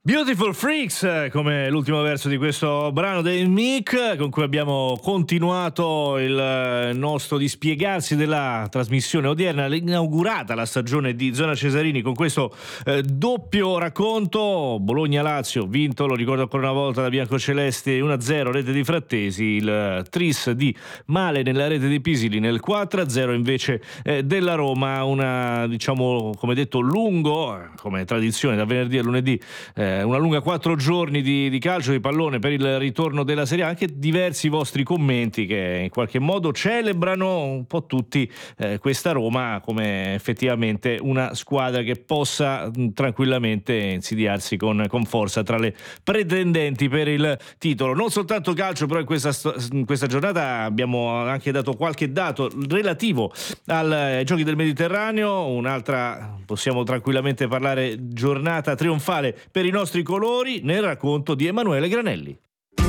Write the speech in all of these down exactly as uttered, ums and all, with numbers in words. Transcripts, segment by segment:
Beautiful Freaks, come l'ultimo verso di questo brano dei Meek, con cui abbiamo continuato il nostro dispiegarsi della trasmissione odierna, inaugurata la stagione di Zona Cesarini con questo eh, doppio racconto. Bologna-Lazio, vinto, lo ricordo ancora una volta, da biancocelesti uno a zero, rete di Frattesi, il tris di Male nella rete di Pisili nel quattro a zero invece eh, della Roma, una, diciamo, come detto, lungo, come tradizione da venerdì a lunedì, eh, una lunga quattro giorni di, di calcio, di pallone per il ritorno della Serie A. Anche diversi vostri commenti che in qualche modo celebrano un po' tutti eh, questa Roma come effettivamente una squadra che possa mh, tranquillamente insidiarsi con, con forza tra le pretendenti per il titolo. Non soltanto calcio, però in questa, in questa giornata abbiamo anche dato qualche dato relativo al, ai Giochi del Mediterraneo. Un'altra, possiamo tranquillamente parlare, giornata trionfale per i nostri colori, nel racconto di Emanuele Granelli.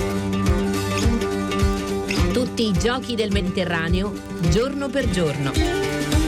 Tutti i Giochi del Mediterraneo, giorno per giorno.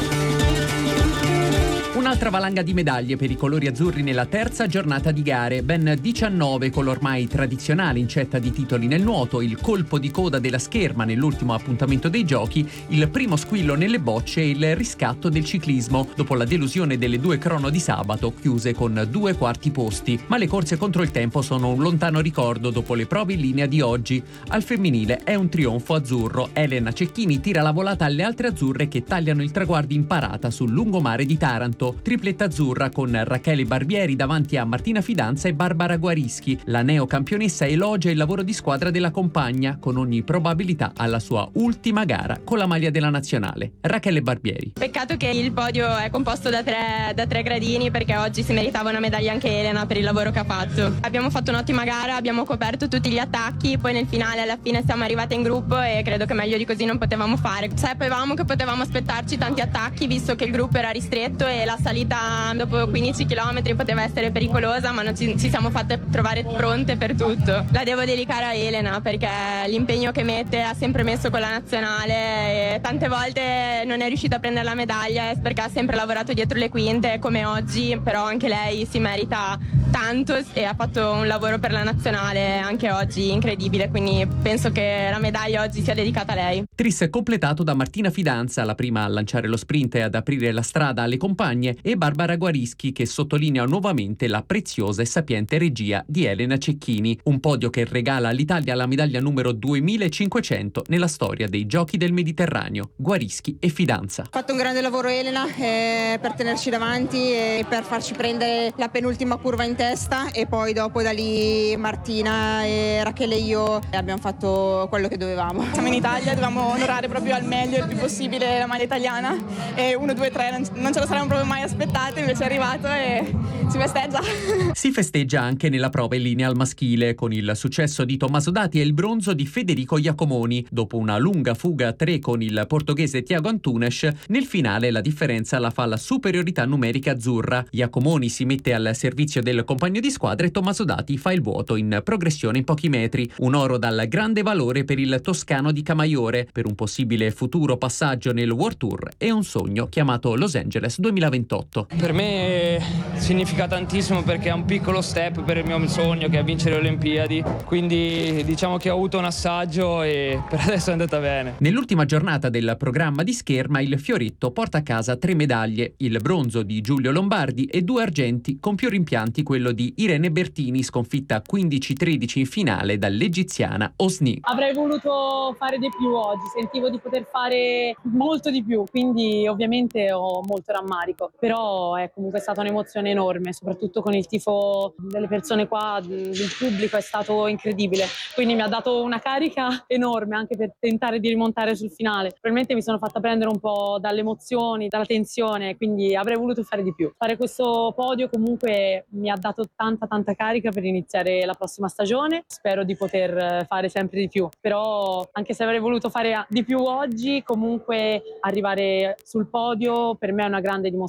Un'altra valanga di medaglie per i colori azzurri nella terza giornata di gare, ben diciannove con l'ormai tradizionale incetta di titoli nel nuoto, il colpo di coda della scherma nell'ultimo appuntamento dei giochi, il primo squillo nelle bocce e il riscatto del ciclismo, dopo la delusione delle due crono di sabato chiuse con due quarti posti. Ma le corse contro il tempo sono un lontano ricordo dopo le prove in linea di oggi. Al femminile è un trionfo azzurro. Elena Cecchini tira la volata alle altre azzurre che tagliano il traguardo in parata sul lungomare di Taranto. Tripletta azzurra con Rachele Barbieri davanti a Martina Fidanza e Barbara Guarischi. La neocampionessa elogia il lavoro di squadra della compagna, con ogni probabilità alla sua ultima gara con la maglia della nazionale. Rachele Barbieri. Peccato che il podio è composto da tre, da tre gradini, perché oggi si meritava una medaglia anche Elena per il lavoro che ha fatto. Abbiamo fatto un'ottima gara, abbiamo coperto tutti gli attacchi, poi nel finale alla fine siamo arrivate in gruppo e credo che meglio di così non potevamo fare. Sapevamo che potevamo aspettarci tanti attacchi visto che il gruppo era ristretto e la salita dopo quindici chilometri poteva essere pericolosa, ma non ci, ci siamo fatte trovare pronte per tutto. La devo dedicare a Elena perché l'impegno che mette ha sempre messo con la nazionale e tante volte non è riuscita a prendere la medaglia perché ha sempre lavorato dietro le quinte come oggi, però anche lei si merita tanto e ha fatto un lavoro per la nazionale anche oggi incredibile, quindi penso che la medaglia oggi sia dedicata a lei. Tris completato da Martina Fidanza, la prima a lanciare lo sprint e ad aprire la strada alle compagne, e Barbara Guarischi che sottolinea nuovamente la preziosa e sapiente regia di Elena Cecchini. Un podio che regala all'Italia la medaglia numero duemilacinquecento nella storia dei Giochi del Mediterraneo. Guarischi e Fidanza. Ha fatto un grande lavoro Elena eh, per tenerci davanti e per farci prendere la penultima curva in testa, e poi dopo da lì Martina e Rachele e io abbiamo fatto quello che dovevamo. Siamo in Italia, dovevamo onorare proprio al meglio, il più possibile, la maglia italiana, e uno, due, tre non, non ce lo saremmo proprio mai aspettato, invece è arrivato e si festeggia. Si festeggia anche nella prova in linea al maschile con il successo di Tommaso Dati e il bronzo di Federico Iacomoni. Dopo una lunga fuga a tre con il portoghese Thiago Antunes, nel finale la differenza la fa la superiorità numerica azzurra. Iacomoni si mette al servizio del compagno di squadra e Tommaso Dati fa il vuoto in progressione in pochi metri. Un oro dal grande valore per il toscano di Camaiore, per un possibile futuro passaggio nel World Tour e un sogno chiamato Los Angeles duemilaventotto. Per me significa tantissimo perché è un piccolo step per il mio sogno, che è vincere le Olimpiadi, quindi diciamo che ho avuto un assaggio e per adesso è andata bene. Nell'ultima giornata del programma di scherma il Fioretto porta a casa tre medaglie, il bronzo di Giulio Lombardi e due argenti, con più rimpianti quello di Irene Bertini, sconfitta quindici tredici in finale dall'egiziana Osni. Avrei voluto fare di più oggi, sentivo di poter fare molto di più, quindi ovviamente ho molto rammarico, però è comunque stata un'emozione enorme, soprattutto con il tifo delle persone qua, del pubblico, è stato incredibile, quindi mi ha dato una carica enorme anche per tentare di rimontare sul finale. Probabilmente mi sono fatta prendere un po' dalle emozioni, dalla tensione, quindi avrei voluto fare di più. Fare questo podio comunque mi ha dato tanta tanta carica per iniziare la prossima stagione, spero di poter fare sempre di più, però anche se avrei voluto fare di più oggi, comunque arrivare sul podio per me è una grande dimostrazione.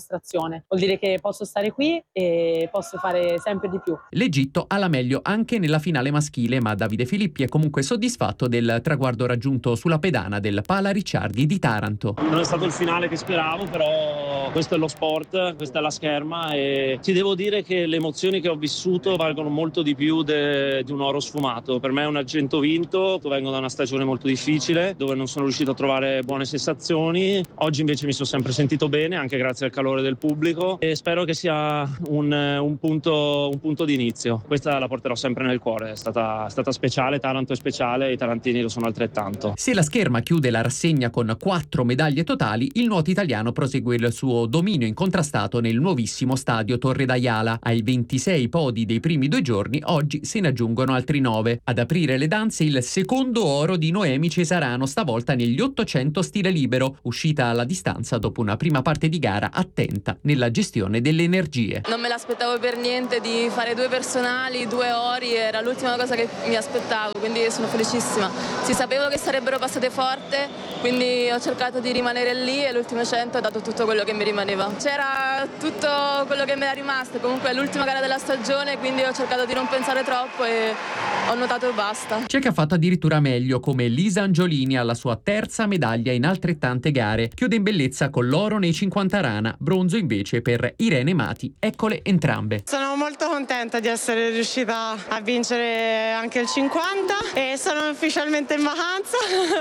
dimostrazione. Vuol dire che posso stare qui e posso fare sempre di più. L'Egitto ha la meglio anche nella finale maschile, ma Davide Filippi è comunque soddisfatto del traguardo raggiunto sulla pedana del Pala Ricciardi di Taranto. Non è stato il finale che speravo, però questo è lo sport, questa è la scherma e ti devo dire che le emozioni che ho vissuto valgono molto di più de, di un oro sfumato. Per me è un argento vinto, vengo da una stagione molto difficile dove non sono riuscito a trovare buone sensazioni. Oggi invece mi sono sempre sentito bene, anche grazie al calore del pubblico, e spero che sia un, un punto, un punto di inizio. Questa la porterò sempre nel cuore, è stata, è stata speciale, Taranto è speciale, i tarantini lo sono altrettanto. Se la scherma chiude la rassegna con quattro medaglie totali, il nuoto italiano prosegue il suo dominio incontrastato nel nuovissimo stadio Torre d'Aiala. Ai ventisei podi dei primi due giorni, oggi se ne aggiungono altri nove. Ad aprire le danze il secondo oro di Noemi Cesarano, stavolta negli ottocento stile libero, uscita alla distanza dopo una prima parte di gara attenta nella gestione delle energie. Non me l'aspettavo per niente di fare due personali, due ori, era l'ultima cosa che mi aspettavo, quindi sono felicissima. Si sapevo che sarebbero passate forte, quindi ho cercato di rimanere lì e l'ultimo cento ho dato tutto quello che mi rimaneva. C'era tutto quello che mi era rimasto, comunque è l'ultima gara della stagione, quindi ho cercato di non pensare troppo e ho notato e basta. C'è chi ha fatto addirittura meglio, come Lisa Angiolini alla sua terza medaglia in altrettante gare. Chiude in bellezza con l'oro nei cinquanta rana, bronzo invece per Irene Mati. Eccole entrambe. Sono molto contenta di essere riuscita a vincere anche il cinquanta e sono ufficialmente in vacanza.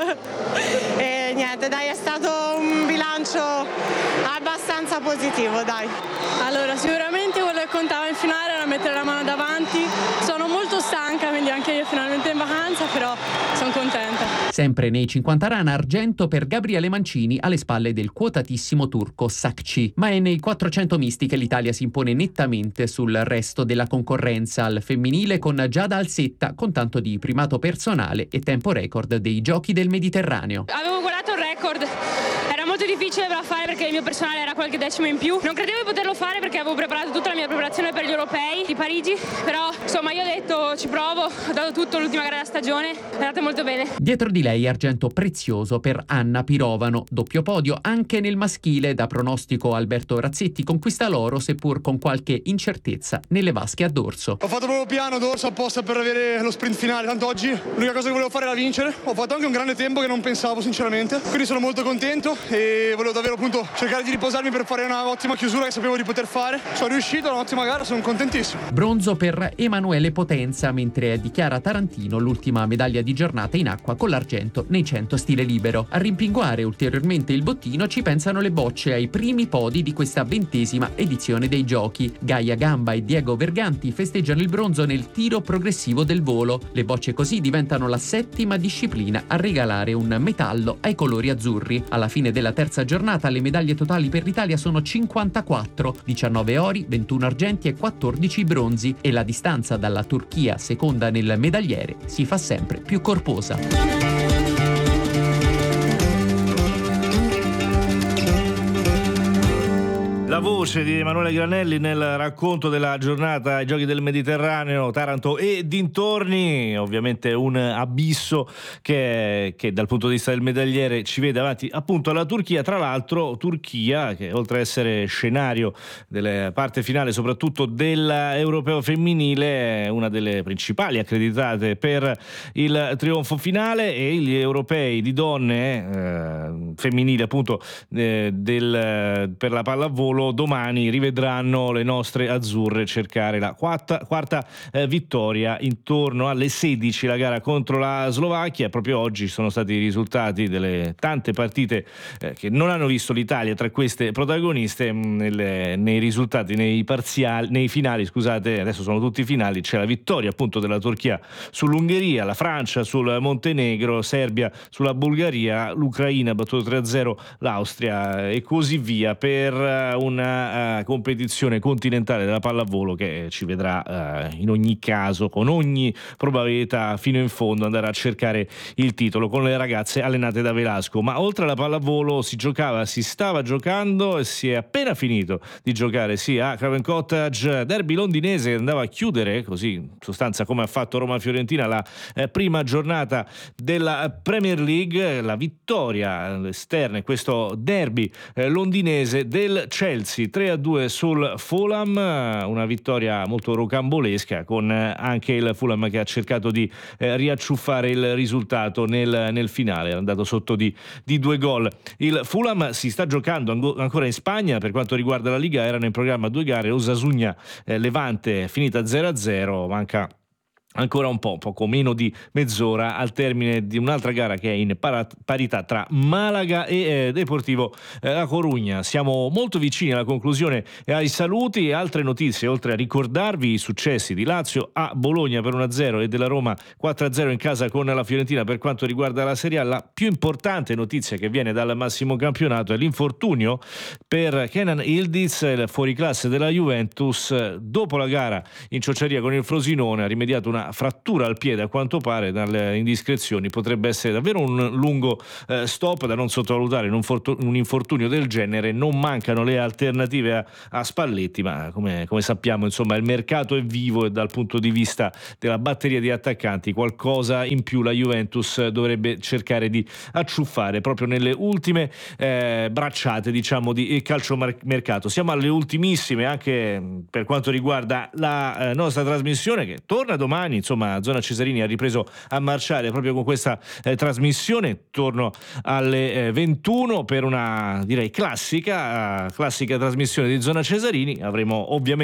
E niente, dai, è stato un bilancio abbastanza positivo, dai. Allora, sicuramente quello che contava in finale era mettere la mano davanti. Sono molto stanca, quindi anche io finalmente in vacanza, però sono contenta. Sempre nei cinquanta rana, argento per Gabriele Mancini alle spalle del quotatissimo turco Sakci. Ma è nei quattrocento misti che l'Italia si impone nettamente sul resto della concorrenza, al femminile con Giada Alsetta con tanto di primato personale e tempo record dei Giochi del Mediterraneo. Avevo guardato il record, era molto difficile da fare perché il mio personale era qualche decimo in più. Non credevo di poterlo fare perché avevo preparato tutta la mia preparazione per gli europei di Parigi, però insomma io ho detto ci provo, ho dato tutto l'ultima gara della stagione, è andata molto bene. Dietro di lei argento prezioso per Anna Pirovano, doppio podio anche nel maschile. Da pronostico Alberto Razzetti conquista l'oro seppur con qualche incertezza nelle vasche a dorso. Ho fatto proprio piano dorso apposta per avere lo sprint finale, tanto oggi l'unica cosa che volevo fare era vincere. Ho fatto anche un grande tempo che non pensavo sinceramente, quindi sono molto contento e volevo davvero appunto cercare di riposarmi per fare una ottima chiusura che sapevo di poter fare. Sono riuscito, è un'ottima gara, sono contentissimo. Bronzo per Emanuele Potenza, mentre di Chiara Tarantino l'ultima medaglia di giornata in acqua con l'argento nei cento stile libero. A rimpinguare ulteriormente il bottino ci pensano le bocce ai primi podi di questa ventesima edizione dei Giochi. Gaia Gamba e Diego Verganti festeggiano il bronzo nel tiro progressivo del volo. Le bocce così diventano la settima disciplina a regalare un metallo ai colori azzurri. Alla fine della terza giornata le medaglie totali per l'Italia sono cinquantaquattro, diciannove ori, ventuno argenti e quattordici bronzi, e la distanza dalla Turchia, seconda nel medagliere, si fa sempre più corposa. La voce di Emanuele Granelli nel racconto della giornata ai Giochi del Mediterraneo, Taranto e dintorni. Ovviamente un abisso che, che dal punto di vista del medagliere ci vede avanti appunto alla Turchia. Tra l'altro Turchia che oltre ad essere scenario delle parte finale soprattutto dell'Europeo femminile è una delle principali accreditate per il trionfo finale, e gli europei di donne eh, femminile appunto eh, del, per la pallavolo domani rivedranno le nostre azzurre cercare la quarta, quarta eh, vittoria. Intorno alle sedici la gara contro la Slovacchia. Proprio oggi sono stati i risultati delle tante partite eh, che non hanno visto l'Italia tra queste protagoniste. Nelle, nei risultati, nei parziali, nei finali scusate, adesso sono tutti finali, c'è la vittoria appunto della Turchia sull'Ungheria, la Francia sul Montenegro, Serbia sulla Bulgaria, l'Ucraina ha battuto tre a zero l'Austria e così via, per un una uh, competizione continentale della pallavolo che ci vedrà uh, in ogni caso, con ogni probabilità, fino in fondo andare a cercare il titolo con le ragazze allenate da Velasco. Ma oltre alla pallavolo si giocava, si stava giocando e si è appena finito di giocare sì a Craven Cottage, derby londinese, andava a chiudere così in sostanza come ha fatto Roma-Fiorentina la eh, prima giornata della Premier League. La vittoria all'esterno in questo derby eh, londinese del Chelsea Chelsea tre a due sul Fulham, una vittoria molto rocambolesca con anche il Fulham che ha cercato di eh, riacciuffare il risultato nel, nel finale, è andato sotto di, di due gol. Il Fulham si sta giocando ancora in Spagna per quanto riguarda la Liga, erano in programma due gare, Osasuna eh, Levante finita zero a zero, manca ancora un po', poco meno di mezz'ora al termine di un'altra gara che è in parat- parità tra Malaga e eh, Deportivo eh, La Corugna. Siamo molto vicini alla conclusione e ai saluti e altre notizie, oltre a ricordarvi i successi di Lazio a Bologna per uno a zero e della Roma quattro a zero in casa con la Fiorentina per quanto riguarda la Serie A. La più importante notizia che viene dal massimo campionato è l'infortunio per Kenan Yildiz, il fuoriclasse della Juventus. Dopo la gara in ciociaria con il Frosinone ha rimediato una frattura al piede, a quanto pare dalle indiscrezioni potrebbe essere davvero un lungo eh, stop da non sottovalutare in un, fortu- un infortunio del genere. Non mancano le alternative a, a Spalletti, ma come, come sappiamo insomma il mercato è vivo e dal punto di vista della batteria di attaccanti qualcosa in più la Juventus dovrebbe cercare di acciuffare proprio nelle ultime eh, bracciate diciamo di calciomercato. Siamo alle ultimissime anche per quanto riguarda la eh, nostra trasmissione che torna domani. Insomma, Zona Cesarini ha ripreso a marciare proprio con questa eh, trasmissione. Torno alle eh, ventuno per una direi classica, uh, classica trasmissione di Zona Cesarini. Avremo ovviamente